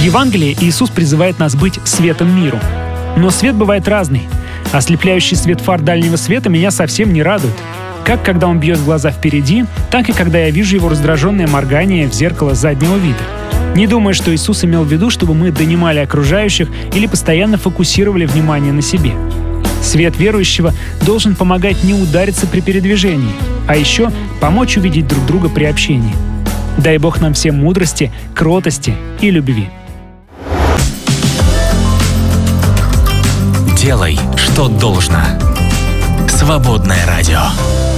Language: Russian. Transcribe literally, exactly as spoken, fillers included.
Евангелии Иисус призывает нас быть светом миру. Но свет бывает разный. Ослепляющий свет фар дальнего света меня совсем не радует. Как когда он бьет в глаза впереди, так и когда я вижу его раздраженное моргание в зеркало заднего вида. Не думаю, что Иисус имел в виду, чтобы мы донимали окружающих или постоянно фокусировали внимание на себе. Свет верующего должен помогать не удариться при передвижении, а еще помочь увидеть друг друга при общении. Дай Бог нам всем мудрости, кротости и любви. Делай, что должно. Свободное радио.